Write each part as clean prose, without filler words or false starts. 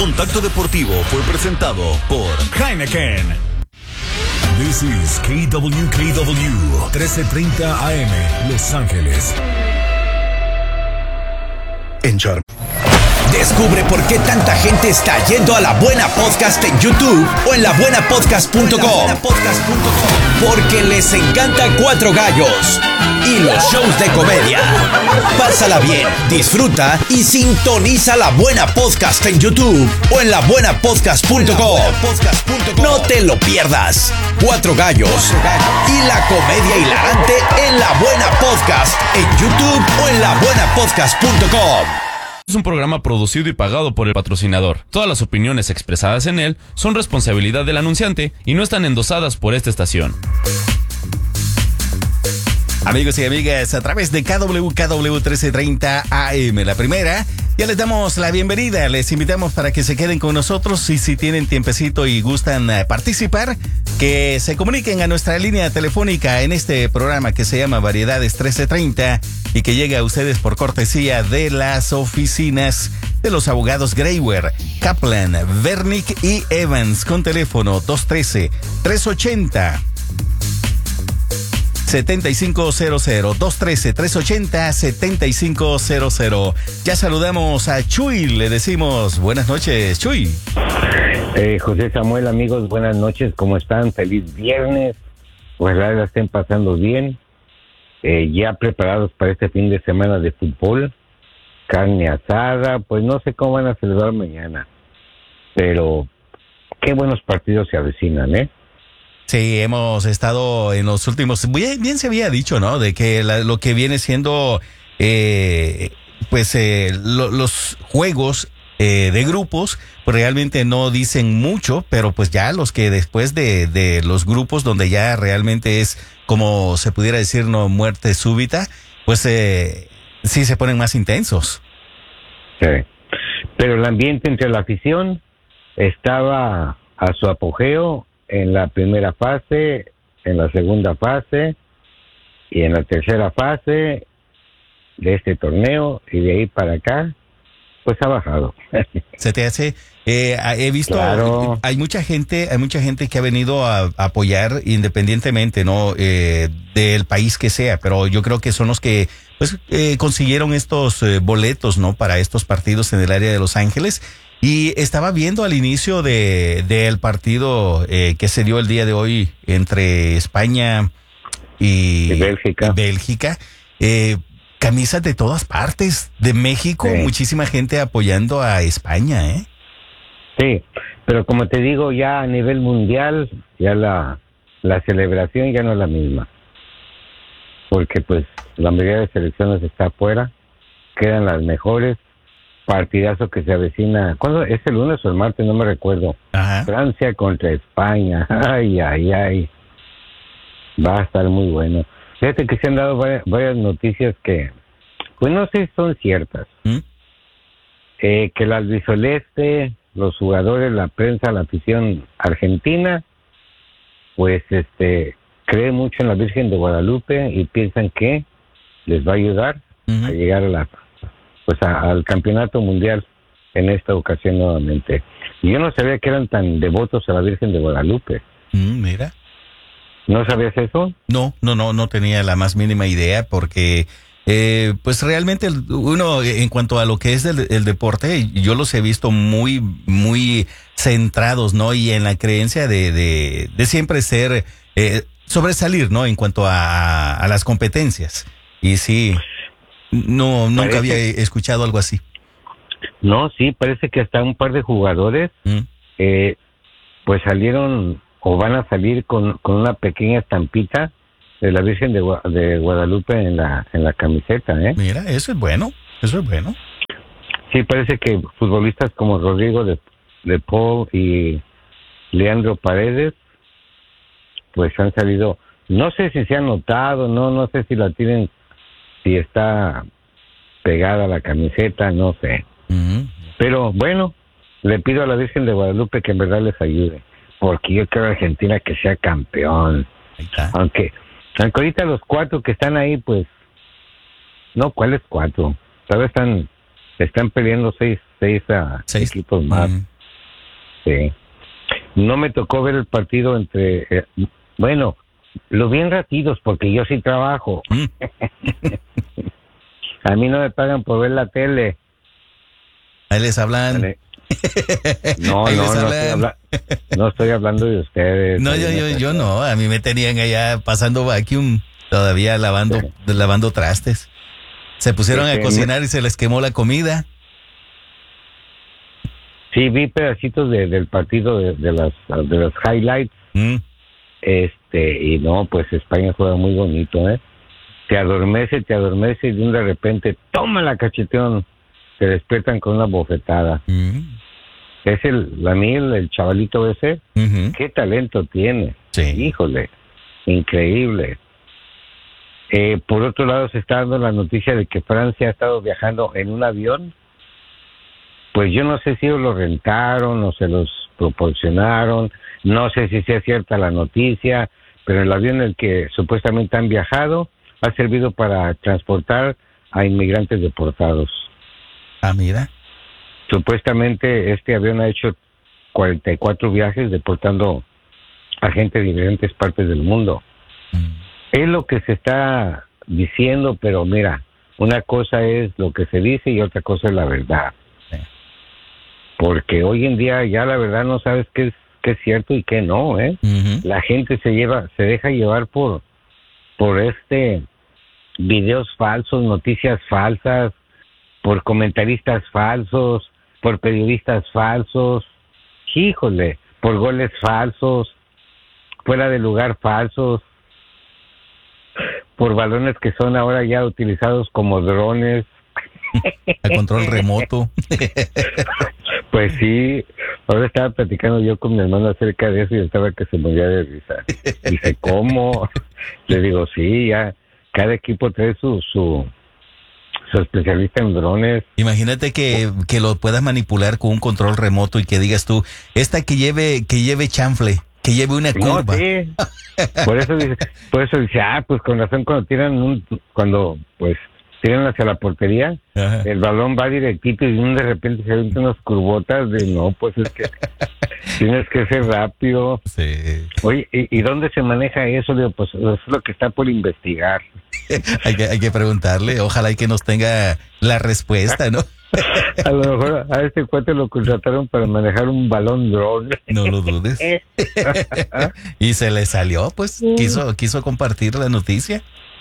Contacto Deportivo fue presentado por Heineken. This is KWKW 1330 AM, Los Ángeles. En Charm. Descubre por qué tanta gente está yendo a La Buena Podcast en YouTube o en labuenapodcast.com. Porque les encanta Cuatro Gallos y los shows de comedia. Pásala bien, disfruta y sintoniza La Buena Podcast en YouTube o en labuenapodcast.com. No te lo pierdas. Cuatro Gallos y la comedia hilarante en La Buena Podcast en YouTube o en labuenapodcast.com. Es un programa producido y pagado por el patrocinador. Todas las opiniones expresadas en él son responsabilidad del anunciante y no están endosadas por esta estación. Amigos y amigas, a través de KWKW 1330 AM, la primera, ya les damos la bienvenida. Les invitamos para que se queden con nosotros y si tienen tiempecito y gustan participar, que se comuniquen a nuestra línea telefónica en este programa que se llama Variedades 1330 y que llega a ustedes por cortesía de las oficinas de los abogados Greywer, Kaplan, Vernick y Evans con teléfono 213-380. 7500 213-380-7500. Ya saludamos a Chuy, le decimos buenas noches, Chuy. José Samuel, amigos, buenas noches, ¿cómo están? Feliz viernes, ojalá la estén pasando bien, ya preparados para este fin de semana de fútbol, carne asada, pues no sé cómo van a celebrar mañana, pero qué buenos partidos se avecinan, ¿eh? Sí, hemos estado en los últimos, bien se había dicho, ¿no? De que lo que viene siendo, los juegos de grupos, pues realmente no dicen mucho, pero pues ya los que después de los grupos donde ya realmente es, como se pudiera decir, no muerte súbita, pues sí se ponen más intensos. Sí, pero el ambiente entre la afición estaba a su apogeo en la primera fase, en la segunda fase y en la tercera fase de este torneo, y de ahí para acá pues ha bajado. Se te hace, he visto, claro. hay mucha gente que ha venido a apoyar independientemente, ¿no? Del país que sea, pero yo creo que son los que pues consiguieron estos boletos, ¿no? Para estos partidos en el área de Los Ángeles. Y estaba viendo al inicio del partido que se dio el día de hoy entre España y Bélgica. Camisas de todas partes, de México, sí. Muchísima gente apoyando a España, ¿eh? Sí, pero como te digo, ya a nivel mundial, ya la celebración ya no es la misma. Porque pues la mayoría de selecciones está afuera, quedan las mejores. Partidazo que se avecina, ¿cuándo? ¿Es el lunes o el martes? No me recuerdo. Ajá. Francia contra España, ay, va a estar muy bueno. Fíjate que se han dado varias noticias que, pues no sé si son ciertas. Que el albiceleste, los jugadores, la prensa, la afición argentina, pues cree mucho en la Virgen de Guadalupe y piensan que les va a ayudar a llegar a al campeonato mundial en esta ocasión nuevamente. Y yo no sabía que eran tan devotos a la Virgen de Guadalupe. Mira. ¿No sabías eso? No tenía la más mínima idea porque pues realmente uno en cuanto a lo que es el deporte, yo los he visto muy, muy centrados, ¿no? Y en la creencia de siempre ser, sobresalir, ¿no? En cuanto a las competencias. Y sí, nunca había escuchado algo así. No, sí, parece que hasta un par de jugadores pues salieron o van a salir con una pequeña estampita de la Virgen de Guadalupe en la camiseta, ¿eh? Mira, eso es bueno. Sí, parece que futbolistas como Rodrigo de Paul y Leandro Paredes pues han salido, no sé si se han notado, no sé si la tienen, si está pegada a la camiseta, no sé. Pero bueno, le pido a la Virgen de Guadalupe que en verdad les ayude, porque yo quiero a Argentina que sea campeón. Aunque ahorita los 4 que están ahí, pues, no, ¿cuáles 4? Todavía están peleando seis equipos más. sí. No me tocó ver el partido entre... bueno, lo vi en ratitos porque yo sí trabajo. A mí no me pagan por ver la tele. Ahí les hablan. No, Ahí no, les no hablan. no estoy hablando de ustedes. No, yo no. A mí me tenían allá pasando vacuum, todavía lavando trastes. Se pusieron a cocinar y se les quemó la comida. Sí, vi pedacitos del partido de los highlights. Y no, pues España juega muy bonito, ¿eh? Te adormece y de repente, toma la cacheteón. Se despiertan con una bofetada. Es el chavalito ese. Qué talento tiene. Sí. Híjole, increíble. Por otro lado, se está dando la noticia de que Francia ha estado viajando en un avión. Pues yo no sé si ellos lo rentaron o se los proporcionaron. No sé si sea cierta la noticia, pero el avión en el que supuestamente han viajado ha servido para transportar a inmigrantes deportados. Ah, mira. Supuestamente este avión ha hecho 44 viajes deportando a gente de diferentes partes del mundo. Es lo que se está diciendo, pero mira, una cosa es lo que se dice y otra cosa es la verdad. Sí. Porque hoy en día ya la verdad no sabes qué es cierto y qué no, ¿eh? La gente se deja llevar por videos falsos, noticias falsas, por comentaristas falsos, por periodistas falsos, híjole, por goles falsos, fuera de lugar falsos, por balones que son ahora ya utilizados como drones. A control remoto. Pues sí, ahora estaba platicando yo con mi hermano acerca de eso y estaba que se moría de risa. Dice, ¿cómo? Le digo, sí, ya, cada equipo trae su especialista en drones. Imagínate que lo puedas manipular con un control remoto y que digas tú, que lleve chanfle, que lleve una curva. No, sí. Por eso dice, pues con razón cuando tiran hacia la portería, ajá, el balón va directito y de repente se ven unas curvotas de no, pues es que tienes que ser rápido. Sí. Oye, ¿y dónde se maneja eso? Digo, pues eso es lo que está por investigar. hay que preguntarle, ojalá y que nos tenga la respuesta, ¿no? A lo mejor a este cuate lo contrataron para manejar un balón drone. No lo dudes. Y se le salió, pues, quiso compartir la noticia.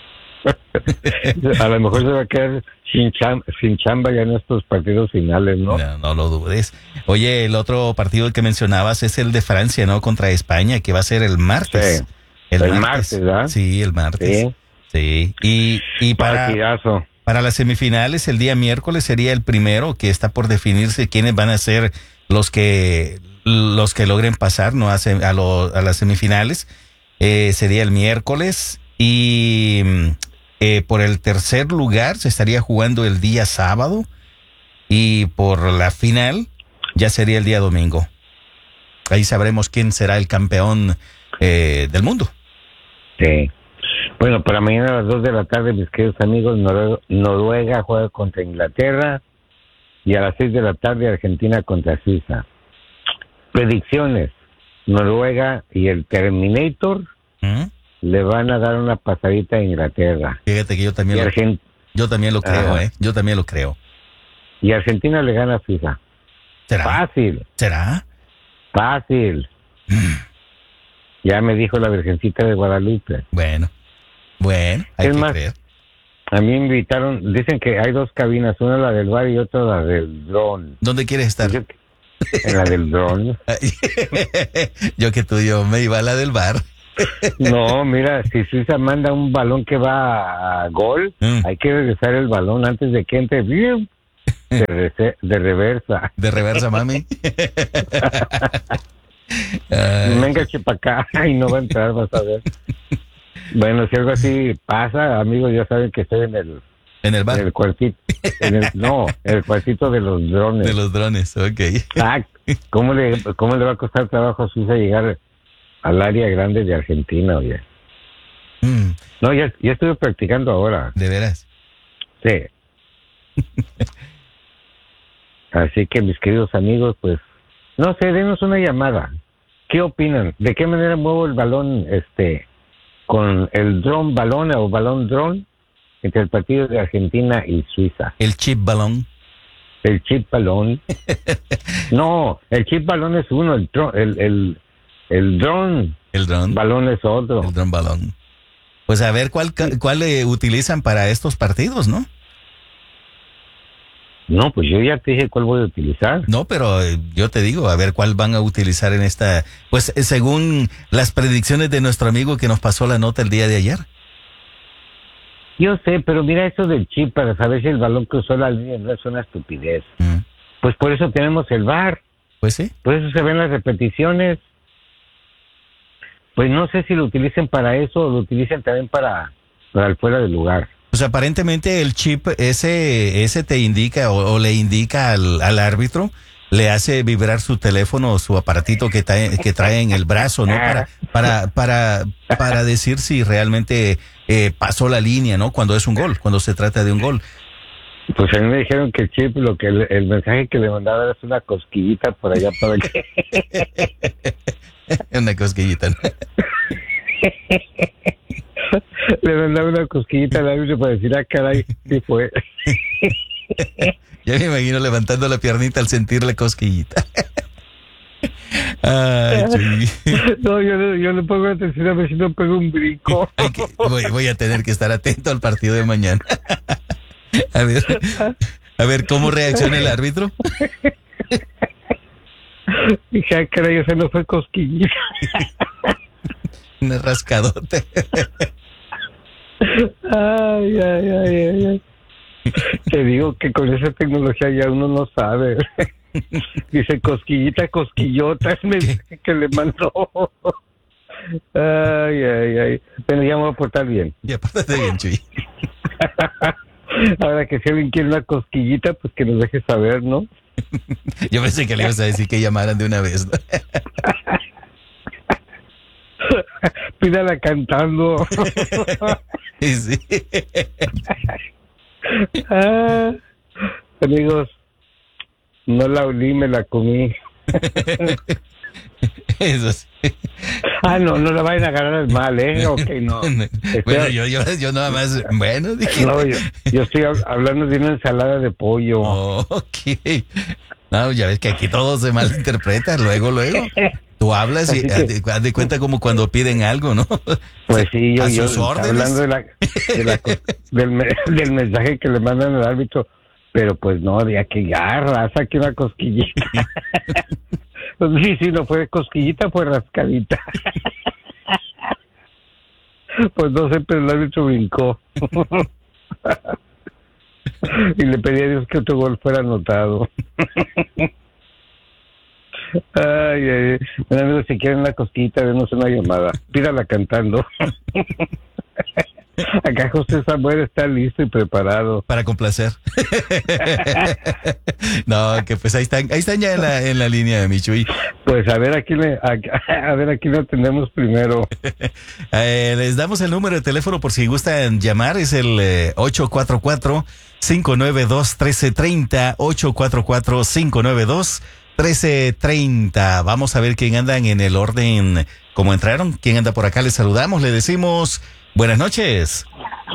A lo mejor se va a quedar sin chamba ya en estos partidos finales, ¿no? No lo dudes. Oye, el otro partido que mencionabas es el de Francia, ¿no? Contra España, que va a ser el martes. Sí. El martes, ¿verdad? Sí, el martes. Sí. Y para las semifinales, el día miércoles sería el primero, que está por definirse quiénes van a ser los que logren pasar, ¿no? A las semifinales. Sería el miércoles. Y por el tercer lugar se estaría jugando el día sábado. Y por la final ya sería el día domingo. Ahí sabremos quién será el campeón del mundo. Sí. Bueno, para mañana a las 2 de la tarde, mis queridos amigos, Noruega juega contra Inglaterra y a las 6 de la tarde Argentina contra Suiza. Predicciones: Noruega y el Terminator le van a dar una pasadita a Inglaterra. Fíjate que yo también lo creo, Yo también lo creo. Y Argentina le gana a Suiza. ¿Será? Fácil. ¿Será? Fácil. Ya me dijo la Virgencita de Guadalupe. Bueno, hay que creer. A mí me invitaron, dicen que hay 2 cabinas, una la del bar y otra la del dron. ¿Dónde quieres estar? En la del dron. Yo me iba a la del bar. No, mira, si Suiza manda un balón que va a gol, hay que regresar el balón antes de que entre bien de reversa. De reversa, mami. Venga, para acá y no va a entrar, vas a ver. Bueno, si algo así pasa, amigos, ya saben que estoy en el bar. En el cuartito. El cuartito de los drones. De los drones, ok. ¿Cómo le va a costar trabajo a Suiza llegar al área grande de Argentina, oye? No, ya estuve practicando ahora. ¿De veras? Sí. Así que, mis queridos amigos, pues No sé, denos una llamada. ¿Qué opinan? ¿De qué manera muevo el balón con el balón o balón dron entre el partido de Argentina y Suiza? El chip balón. El chip balón. No, el chip balón es uno, el dron balón es otro. El dron balón. Pues a ver cuál utilizan para estos partidos, ¿no? No, pues yo ya te dije cuál voy a utilizar. No, pero yo te digo, a ver cuál van a utilizar en esta, pues según las predicciones de nuestro amigo que nos pasó la nota el día de ayer. Yo sé, pero mira eso del chip para saber si el balón cruzó la línea no es una estupidez. Pues por eso tenemos el VAR. Pues sí. Por eso se ven las repeticiones. Pues no sé si lo utilicen para eso o lo utilicen también para el fuera de lugar. Pues aparentemente el chip ese te indica o le indica al árbitro, le hace vibrar su teléfono o su aparatito que trae en el brazo, ¿no? Para decir si realmente pasó la línea, ¿no? Cuando es un gol, cuando se trata de un gol. Pues a mí me dijeron que el chip, el mensaje que le mandaba es una cosquillita por allá para que... Una cosquillita, ¿no? Le mandaba una cosquillita al árbitro para decir, caray, sí fue. Ya me imagino levantando la piernita al sentir la cosquillita. Ay, no, yo le pongo atención a ver si no pego un brinco. Voy a tener que estar atento al partido de mañana. A ver cómo reacciona el árbitro. Dije, caray, esa no fue cosquillita. Una rascadote. Ay. Te digo que con esa tecnología ya uno no sabe. Dice cosquillita, cosquillota, es mensaje que le mandó. Ay. Pero ya me voy a portar bien. Ya, pórtate bien, Chuy. Ahora que si alguien quiere una cosquillita, pues que nos deje saber, ¿no? Yo pensé que le ibas a decir que llamaran de una vez, ¿no? Pídala cantando. Sí. Amigos, no la olí, me la comí. Eso sí. No la vayan a agarrar al mal, ¿eh? Ok, no. Bueno, yo nada más, bueno, dije. No, yo estoy hablando de una ensalada de pollo. Ok. No, ya ves que aquí todo se malinterpreta, luego. Tú hablas y haz de cuenta como cuando piden algo, ¿no? Pues sí, yo órdenes. hablando del mensaje que le mandan al árbitro, pero pues no, de que garra, saque una cosquillita. Sí, no fue cosquillita, fue rascadita. Pues no sé, pero el árbitro brincó. Y le pedí a Dios que otro gol fuera anotado. Ay. Bueno, amigos, si quieren una cosquillita, denos una llamada. Pídala cantando. Acá José Samuel está listo y preparado. Para complacer. No, que pues ahí están ya en la línea de Michuy. Pues a ver a quién lo atendemos primero. Les damos el número de teléfono por si gustan llamar. Es el 844-592-1330. 844-592-1330. Vamos a ver quién andan en el orden como entraron. ¿Quién anda por acá? Les saludamos, le decimos buenas noches.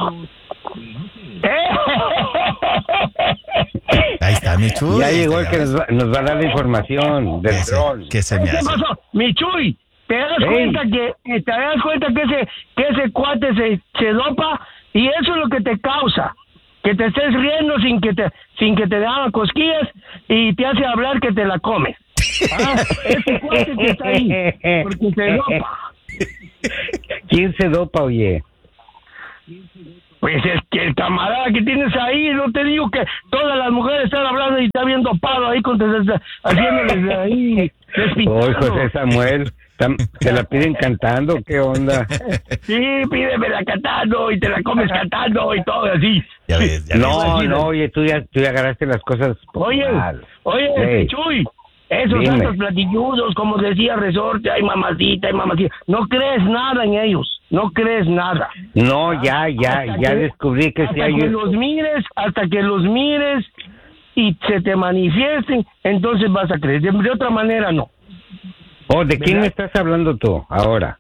Ahí está, Michuy. Ya llegó el que nos va a dar la información del dron. ¿Qué se me hace? ¿Qué pasó? Michuy, ¿te das cuenta que ese cuate se dopa? Y eso es lo que te causa. Que te estés riendo sin que te daban cosquillas y te hace hablar que te la comes. Ese cuate que está ahí, porque se dopa. ¿Quién se dopa, oye? Pues es que el camarada que tienes ahí, no te digo que todas las mujeres están hablando y está bien dopado ahí, haciéndoles ahí. Oye, José Samuel, ¿te la piden cantando? ¿Qué onda? Sí, pídemela cantando y te la comes cantando y todo así. Ya ves. No, oye, tú ya agarraste las cosas mal. Oye, Chuy, esos santos platilludos, como decía Resorte, hay mamacita. No crees nada en ellos, no crees nada. No, ya descubrí que sí hay... Hasta que los mires y se te manifiesten, entonces vas a creer. De otra manera, no. ¿De quién me estás hablando tú ahora?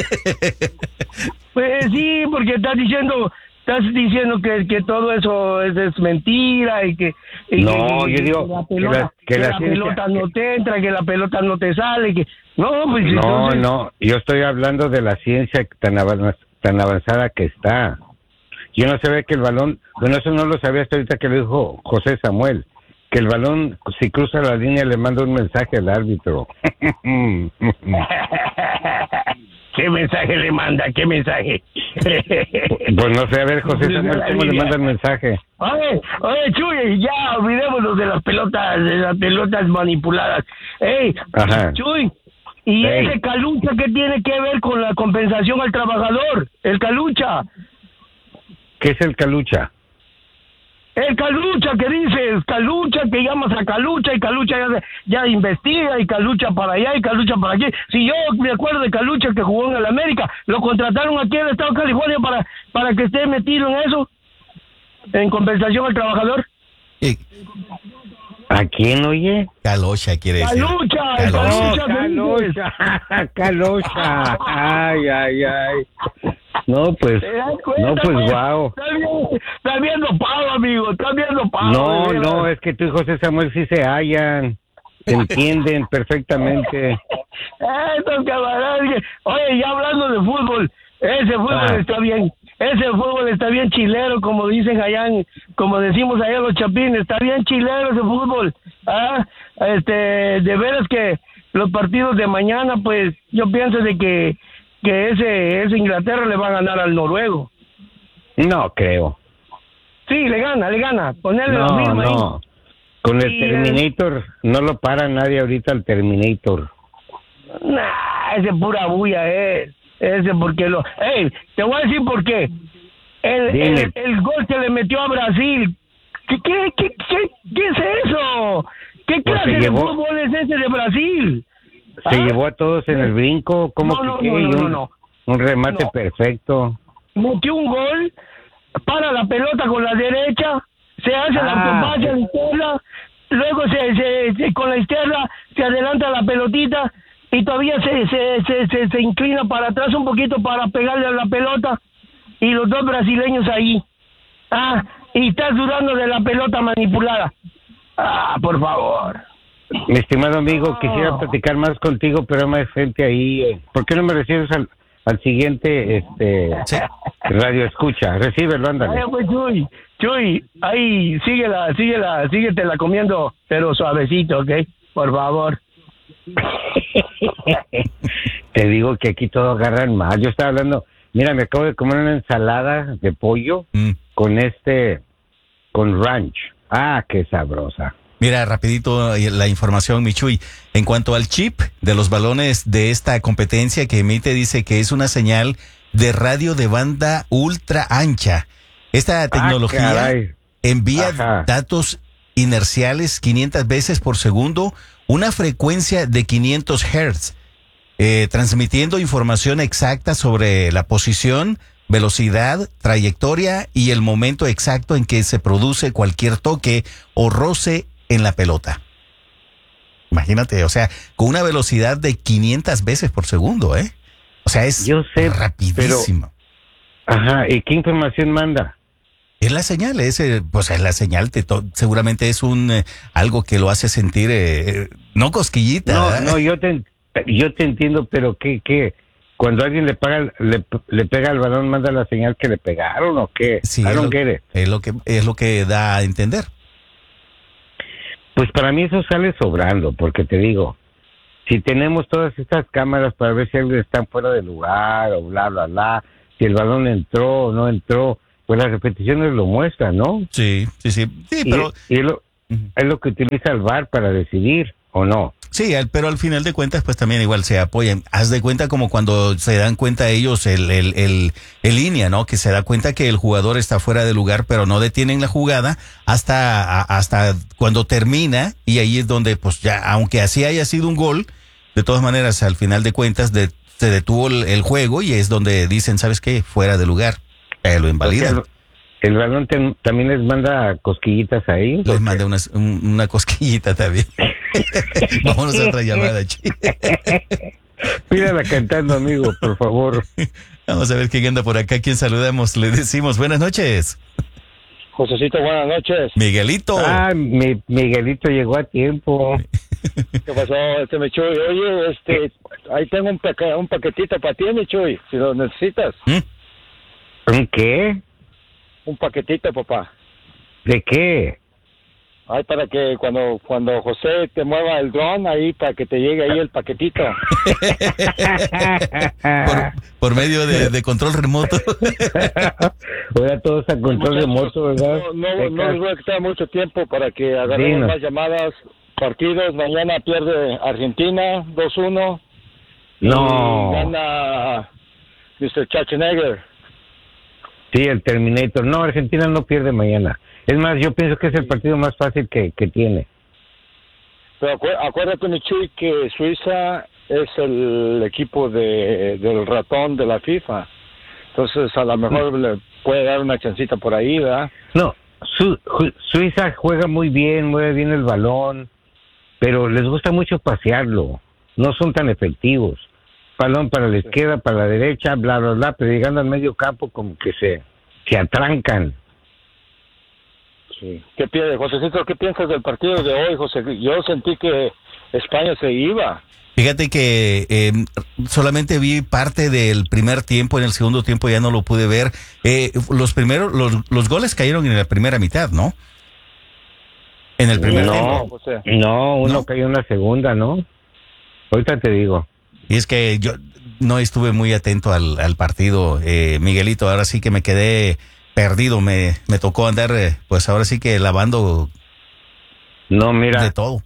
Pues sí, porque estás diciendo que todo eso es mentira y que yo digo que la pelota no te entra, que la pelota no te sale, que no, yo estoy hablando de la ciencia tan avanzada que está. Yo no sabía que el balón, bueno, eso no lo sabía hasta ahorita que lo dijo José Samuel, que el balón si cruza la línea le manda un mensaje al árbitro. ¿Qué mensaje le manda? ¿Qué mensaje? Pues no sé, a ver, José Samuel, ¿cómo le manda el mensaje? Oye, Chuy, ya olvidémonos de las pelotas manipuladas. Chuy, ¿y ese Calucha qué tiene que ver con la compensación al trabajador? El Calucha. ¿Qué es el Calucha? El Calucha, que dices, Calucha, que llamas a Calucha y Calucha ya investiga y Calucha para allá y Calucha para aquí. Si yo me acuerdo de Calucha que jugó en el América, lo contrataron aquí en el estado de California para que esté metido en eso, en compensación al trabajador. ¿A quién, oye? Calocha quiere decir. Calocha. Ay. No, pues, wow. Estás viendo pavo, amigo, estás viendo pavo. No, es que tú y José Samuel sí se hallan, se entienden perfectamente. Estos camaradas, oye, ya hablando de fútbol, ese fútbol está bien. Ese fútbol está bien chilero, como dicen allá, como decimos allá los chapines, está bien chilero ese fútbol. De veras que los partidos de mañana, pues, yo pienso de que ese Inglaterra le va a ganar al noruego. No creo. Sí, le gana. Ponerle lo mismo ahí. Con el Terminator, no lo para nadie ahorita el Terminator. Ese pura bulla es. Ese porque te voy a decir por qué. El gol que le metió a Brasil. ¿Qué es eso? ¿Qué clase de fútbol es ese de Brasil? Se llevó a todos en el brinco, no. Un remate perfecto. Metió un gol, para la pelota con la derecha, se hace la autopase a la izquierda, luego se con la izquierda se adelanta la pelotita y todavía se inclina para atrás un poquito para pegarle a la pelota y los dos brasileños ahí. Y estás dudando de la pelota manipulada. Por favor. Mi estimado amigo, quisiera platicar más contigo, pero hay más gente ahí. ¿Por qué no me recibes al siguiente radio escucha? Recíbelo, ándale. Pues Chuy, ahí síguetela comiendo, pero suavecito, ¿ok? Por favor. Te digo que aquí todo agarran más. Yo estaba hablando, mira, me acabo de comer una ensalada de pollo con ranch. Qué sabrosa. Mira, rapidito la información, Michuy. En cuanto al chip de los balones de esta competencia que emite, dice que es una señal de radio de banda ultra ancha. Esta tecnología envía datos inerciales 500 veces por segundo, una frecuencia de 500 Hz, transmitiendo información exacta sobre la posición, velocidad, trayectoria y el momento exacto en que se produce cualquier toque o roce en la pelota. Imagínate, o sea, con una velocidad de 500 veces por segundo, O sea, es rapidísimo. Pero, ¿y qué información manda? Es la señal, es la señal, seguramente es algo que lo hace sentir, no cosquillita. No, yo te entiendo, pero ¿qué? Cuando alguien le pega al balón, manda la señal que le pegaron, ¿o qué? Sí, es lo que da a entender. Pues para mí eso sale sobrando, porque te digo, si tenemos todas estas cámaras para ver si alguien está fuera de lugar o bla, bla, bla, si el balón entró o no entró, pues las repeticiones lo muestran, ¿no? Sí, pero... Es lo que utiliza el VAR para decidir, ¿o no? Sí, pero al final de cuentas, pues también igual se apoyan. Haz de cuenta como cuando se dan cuenta ellos el línea, ¿no? Que se da cuenta que el jugador está fuera de lugar, pero no detienen la jugada hasta cuando termina, y ahí es donde, pues ya, aunque así haya sido un gol, de todas maneras, al final de cuentas, se detuvo el juego, y es donde dicen, ¿sabes qué? Fuera de lugar. Lo invalidan. ¿El balón también les manda cosquillitas ahí? Les manda una cosquillita también. Vámonos a otra llamada, Chuy. Pídala cantando, amigo, por favor. Vamos a ver quién anda por acá. ¿Quién saludamos? Le decimos buenas noches. Josecito, buenas noches. Miguelito. Miguelito llegó a tiempo. ¿Qué pasó, mi Chuy? Oye, ahí tengo un paquetito para ti, mi Chuy, si lo necesitas. ¿Un qué? Un paquetito, papá. ¿De qué? Ay, para que cuando José te mueva el dron, ahí para que te llegue ahí el paquetito. por medio de control remoto. Ahora todos a control remoto, ¿verdad? No les voy a quitar mucho tiempo para que agarremos más llamadas, partidos. Mañana pierde Argentina 2-1. No. Y gana Mr. Schwarzenegger. Sí, el Terminator. No, Argentina no pierde mañana. Es más, yo pienso que es el partido más fácil que tiene. Pero acuérdate, mi Chuy, que Suiza es el equipo del ratón de la FIFA. Entonces, a lo mejor le puede dar una chancita por ahí, ¿verdad? No, Suiza juega muy bien, mueve bien el balón, pero les gusta mucho pasearlo. No son tan efectivos. Balón para la izquierda, para la derecha, bla, bla, bla, pero llegando al medio campo como que se atrancan. Sí. Josecito, ¿qué piensas del partido de hoy, José? Yo sentí que España se iba. Fíjate que solamente vi parte del primer tiempo, en el segundo tiempo ya no lo pude ver. Los goles cayeron en la primera mitad, ¿no? En el primer tiempo. No, uno cayó en la segunda, ¿no? Ahorita te digo. Y es que yo no estuve muy atento al partido, Miguelito. Ahora sí que me quedé perdido. Me tocó andar, pues ahora sí que lavando. No, mira. De todo.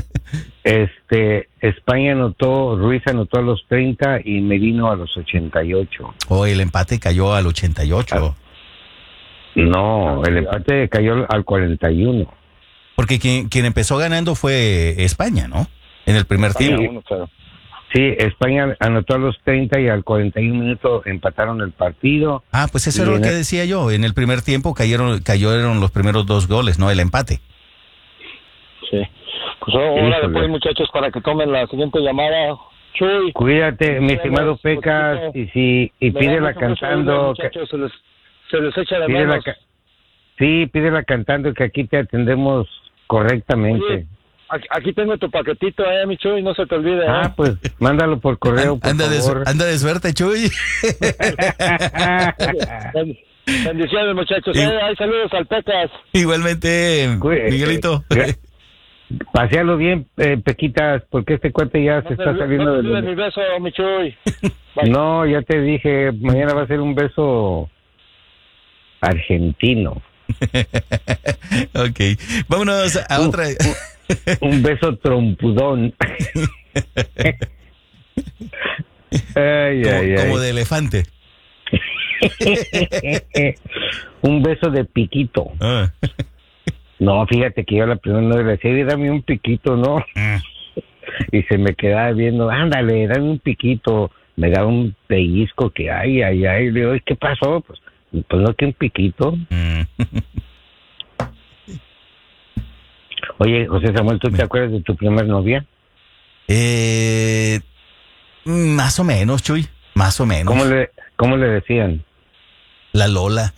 España anotó, Ruiz anotó a los 30 y Merino a los 88. Oh, el empate cayó al 88. No, el empate cayó al 41. Porque quien empezó ganando fue España, ¿no? En el primer tiempo. Sí, España anotó a los 30 y al 41 minutos empataron el partido. Ah, pues eso es lo que decía yo. En el primer tiempo cayeron los primeros 2 goles, ¿no? El empate. Sí. Pues ahora después, muchachos, para que tomen la siguiente llamada. Chuy. Cuídate, mi estimado Pecas, y pídela cantando. Se les echa de menos. Sí, pídela cantando, que aquí te atendemos correctamente. Oye, aquí tengo tu paquetito, mi Chuy, no se te olvide. Pues mándalo por correo, por favor. Anda de suerte, Chuy. Bendiciones, muchachos. Hay saludos al Pecas. Igualmente, Miguelito. Pasealo bien, Pequitas, porque este cuate ya se está saliendo de mi beso, mi Chuy. No, ya te dije, mañana va a ser un beso argentino. Ok, vámonos a otra. Un beso trompudón. Como de elefante. Un beso de piquito. No, fíjate que yo la primera no le decía, dame un piquito, ¿no? Y se me quedaba viendo, ándale, dame un piquito. Me da un pellizco que ay. Le digo, ¿qué pasó? Pues no, que un piquito. Oye, José Samuel, ¿tú te acuerdas de tu primer novia? Más o menos, Chuy, más o menos. ¿Cómo le decían? La Lola.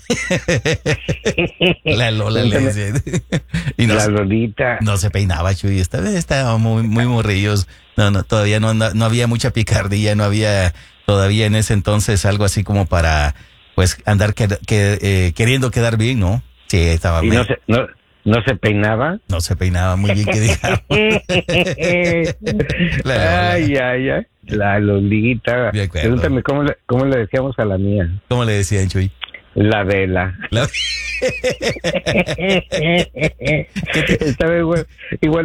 La Lola le decía. Y la Lolita. No se peinaba, Chuy, estaba muy morrillos. No, todavía no había mucha picardía, no había todavía en ese entonces algo así como para, pues, andar queriendo quedar bien, ¿no? Sí, estaba bien. ¿No se peinaba? No se peinaba muy bien, que digamos. Ay. La Lolita. Pregúntame cómo le decíamos a la mía. ¿Cómo le decían, Chuy? La Vela. Estaba igual